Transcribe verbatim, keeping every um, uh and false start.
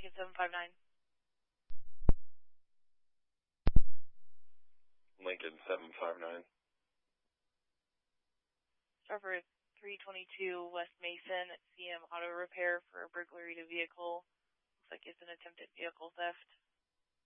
Lincoln seven five nine. Lincoln seven five nine. Server three twenty-two West Mason, C M Auto Repair for a burglary to vehicle. Looks like it's an attempted vehicle theft.